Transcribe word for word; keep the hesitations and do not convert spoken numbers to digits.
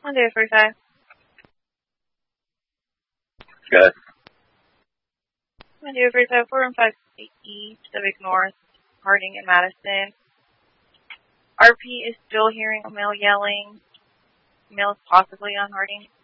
Monday, forty-five. Good. Monday, forty-five, four and five E, Pacific North, Harding and Madison. R P is still hearing a male yelling. Male is possibly on Harding.